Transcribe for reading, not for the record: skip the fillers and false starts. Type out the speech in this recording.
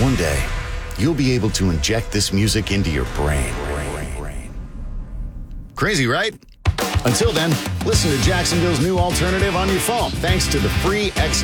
One day, you'll be able to inject this music into your brain. Crazy, right? Until then, listen to Jacksonville's new alternative on your phone thanks to the free X